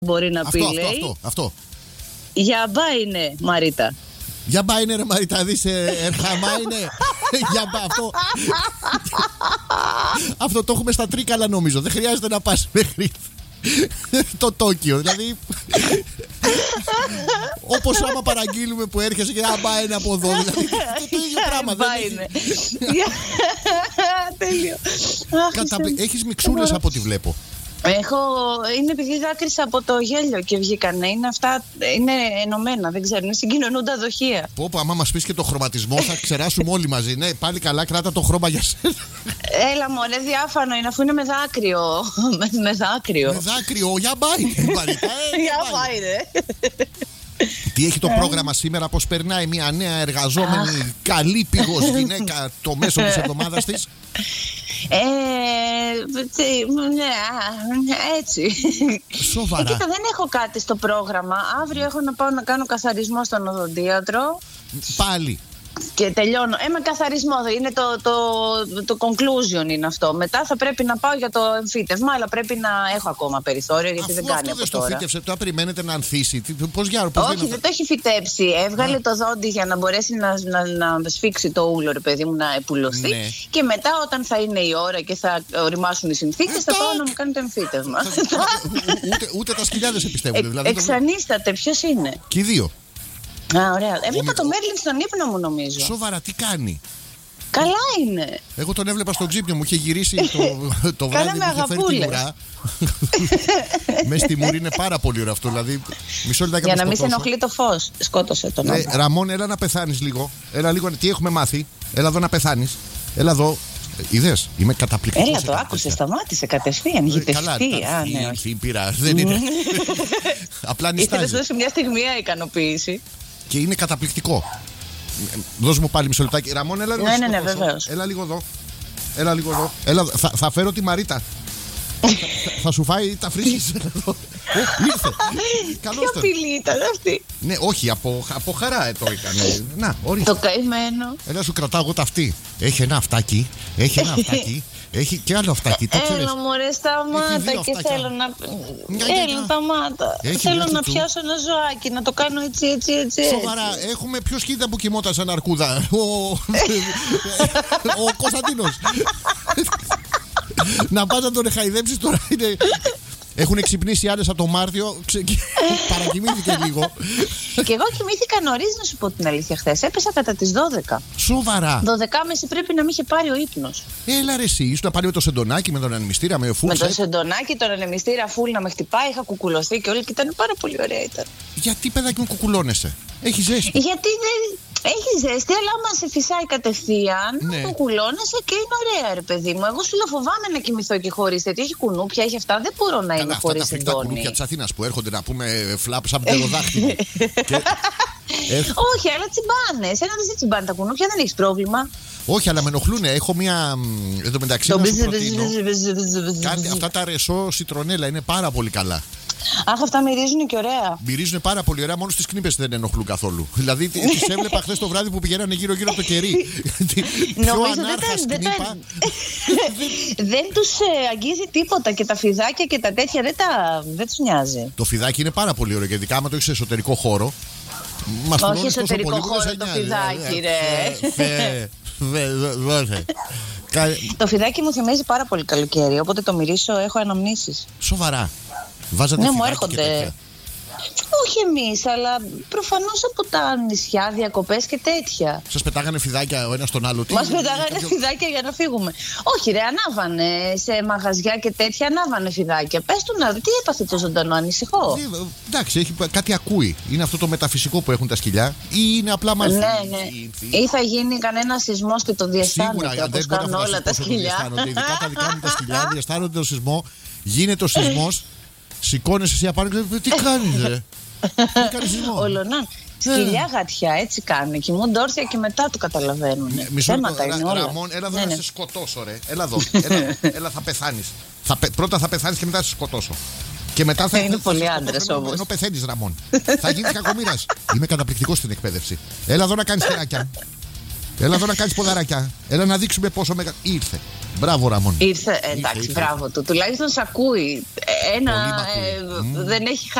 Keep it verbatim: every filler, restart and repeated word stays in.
μπορεί να αυτό, πει, αυτό, λέει. Αυτό, αυτό. Για μπα είναι, Μαρίτα. Για μπα είναι, ρε Μαρίτα, δεις, ερχαμά είναι. Για μπα, αυτό. Αυτό το έχουμε στα Τρίκαλα, νομίζω. Δεν χρειάζεται να πας μέχρι το Τόκιο. Δηλαδή, όπως άμα παραγγείλουμε που έρχεσαι και άμα είναι από εδώ. Δηλαδή, το ίδιο πράγμα. Μπα είναι. Τέλειο. Έχεις μιξούρες από ό,τι βλέπω. Έχω, είναι επειδή δάκρυσα από το γέλιο και βγήκανε. Είναι αυτά, είναι ενωμένα, δεν ξέρω, είναι συγκοινωνούντα δοχεία. Πω πω, άμα μας πεις και το χρωματισμό θα ξεράσουμε όλοι μαζί. Ναι, πάλι καλά, κράτα το χρώμα για σένα. Έλα μωρέ, διάφανο είναι, αφού είναι με δάκρυο. με, με δάκρυο. Με δάκρυο, για μπάινε, Μαρίτα. Για μπάινε. Τι έχει το πρόγραμμα σήμερα, πώς περνάει μια νέα εργαζόμενη, καλή πηγός γυναίκα το μέσο της εβδομάδας της? Ε, έτσι. Σοβαρά. Κοίτα, δεν έχω κάτι στο πρόγραμμα. Αύριο έχω να πάω να κάνω καθαρισμό στον οδοντίατρο. Πάλι. Και τελειώνω. Ε, με καθαρισμό. Είναι το, το, το conclusion είναι αυτό. Μετά θα πρέπει να πάω για το εμφύτευμα, αλλά πρέπει να έχω ακόμα περιθώριο γιατί αφού δεν κάνει αυτό από δεν τώρα. Το φύτευσε, τώρα περιμένετε να ανθίσει. Πώς για, πώς όχι, δεν, δεν το έχει φυτέψει. Έβγαλε Α. το δόντι για να μπορέσει να, να, να σφίξει το ούλο, ρε παιδί μου, να επουλωθεί. Ναι. Και μετά, όταν θα είναι η ώρα και θα οριμάσουν οι συνθήκες, ε, θα πάω να μου κάνει το εμφύτευμα. ούτε, ούτε τα σκυλιά δεν σε πιστεύουν. Δηλαδή, εξανίσταται, ποιος είναι? Και οι δύο. Α, ωραία. Έβλεπα το Μέρλιν στον ύπνο μου, νομίζω. Σοβαρά, τι κάνει? Καλά είναι. Εγώ τον έβλεπα στο ξύπνιο μου, είχε γυρίσει το, το βράδυ μου, είχε φέρει τη μουρά. Μες στη μουρή είναι πάρα πολύ ωραίο αυτό. Δηλαδή, μισό λεπτάκι. Για να μην σε ενοχλεί το φως. Σκότωσε τον ε, Ραμόν, έλα να πεθάνεις λίγο. Έλα λίγο, τι έχουμε μάθει. Έλα εδώ να πεθάνεις. Έλα εδώ. Είδες, είμαι καταπληκτικός. Έλα, το άκουσε, σταμάτησε κατευθείαν. Είχε καλά, τευτεί. Α, ναι, όχι. Πήρα, δεν είναι. Απλά νιστάζει. Ήθελες δώσει μια στιγμιαία ικανοποίηση. Και είναι καταπληκτικό. Δώσ' μου πάλι μισό λεπτάκι. Ραμόν, έλα λίγο. Ναι, ναι, ναι, βεβαίως. Έλα λίγο εδώ. Έλα λίγο εδώ. Έλα, θα, θα φέρω τη Μαρίτα. θα, θα σου φάει τα φρύσης. Ήρθε. Ποια απειλή ήταν αυτή? Ναι, όχι, από, από χαρά ε, το έκανε. Να, ορίστε. Το καημένο. Έλα, σου κρατάω εγώ τα αυτή. Έχει ένα αυτάκι. Έχει ένα αυτάκι. Έχει και άλλο αυτάκι. Έλα μωρέ, σταμάτα και θέλω να... Έλα, σταμάτα. Θέλω να πιάσω ένα ζωάκι, να το κάνω έτσι, έτσι, έτσι. Σοβαρά, έχουμε πιο σκύτα που κοιμόταν σαν αρκούδα. Ο Κωνσταντίνος. Να πας να τον εχαϊδέψεις τώρα. Έχουν ξυπνήσει άλλες από το Μάρτιο. Παρακοιμήθηκε λίγο. Και εγώ κοιμήθηκα νωρίς, να σου πω την αλήθεια, χθες. Έπεσα κατά τις δώδεκα. Σοβαρά. δώδεκα και μισή πρέπει να μην είχε πάρει ο ύπνος. Έλα ρε εσύ, ήσουν πάλι με το σεντονάκι, με τον ανεμιστήρα, με φούλ. Με το σεντονάκι, τον ανεμιστήρα φούλ να με χτυπάει. Είχα κουκουλωθεί και όλοι και ήταν πάρα πολύ ωραία ήταν. Γιατί παιδάκι μου κουκουλώνεσαι? Έχει ζέστη. Γιατί δεν. Έχει ζέστη, αλλά άμα σε φυσάει κατευθείαν, ναι. Κουκουλώνεσαι και είναι ωραία, ρε παιδί μου. Εγώ σου λέω φοβάμαι να κοιμηθώ και χωρίς τέτοιο. Έχει κουνούπια, έχει αυτά. Δεν μπορώ να είμαι χωρίς εντόνι. Αυτά τα κουνούπια της Αθήνας που έρχονται να πούμε φλάπ σαν πτεροδάχτυλο. και... Όχι, αλλά τσιμπάνε. Εσένα δεν σε τσιμπάνε τα κουνούπια, δεν έχει πρόβλημα. Όχι, αλλά με ενοχλούνε. Έχω μια. Εν τω μεταξύ, να σου προτείνω. Κάτι, αυτά τα ρεσό σιτρονέλα είναι πάρα πολύ καλά. Αχ, αυτά μυρίζουν και ωραία. Μυρίζουν πάρα πολύ ωραία, μόνο στις κνήπες δεν ενοχλούν καθόλου. Δηλαδή, τις έβλεπα χθες το βράδυ που πηγαίνανε γύρω-γύρω από το κερί. Νομίζω δεν Δεν τους αγγίζει τίποτα και τα φιδάκια και τα τέτοια δεν, τα, δεν τους νοιάζει. Το φιδάκι είναι πάρα πολύ ωραίο, γιατί άμα το έχεις σε εσωτερικό χώρο. Όχι εσωτερικό χώρο το φιδάκι, ρε. Το φιδάκι μου θυμίζει πάρα πολύ καλοκαίρι, οπότε το μυρίσω, έχω αναμνήσεις. Σοβαρά. Βάζατε ναι, μου έρχονται. Όχι εμείς, αλλά προφανώς από τα νησιά, διακοπές και τέτοια. Σας πετάγανε φιδάκια ο ένας στον άλλο? Μας πετάγανε κάποιο... φιδάκια για να φύγουμε. Όχι, ρε, ανάβανε σε μαγαζιά και τέτοια, ανάβανε φιδάκια. Πες του να δει, τι έπαθε το ζωντανό, ανησυχώ. Ε, εντάξει, έχει, κάτι ακούει. Είναι αυτό το μεταφυσικό που έχουν τα σκυλιά, ή είναι απλά μαζί? Ναι, ναι. Ή θα γίνει κανένα σεισμός και το διαισθάνεται, όπως κάνουν όλα τα σκυλιά. Ειδικά τα δικά μου τα σκυλιά διαισθάνονται το σεισμό, γίνεται ο σεισμός. Σηκώνεσαι εσύ απάνω και τι κάνεις, ρε? Τι κάνεις σεισμό? Ολονάν. Σκυλιά γατιά έτσι κάνουν. Κοιμούνται όρθια και μετά το καταλαβαίνουν. Θέματα είναι όλα. Ραμόν, έλα εδώ να σε σκοτώσω, ρε. Έλα εδώ. Έλα, θα πεθάνεις. Πρώτα θα πεθάνεις και μετά θα σε σκοτώσω. Και μετά θα είναι πολύ άντρες όμως. Ενώ πεθαίνεις, Ραμόν. Θα γίνεις κακομοίρας. Είμαι καταπληκτικός στην εκπαίδευση. Έλα εδώ να κάνεις χεράκια. Έλα εδώ να κάνεις ποδαράκια. Έλα να δείξουμε πόσο μεγάλο. Ήρθε. Μπράβο, Ραμόν. Ήρθε, εντάξει, ήρθε, ήρθε. Μπράβο του. Τουλάχιστον σ' ακούει. Ένα. Ε, mm. Δεν έχει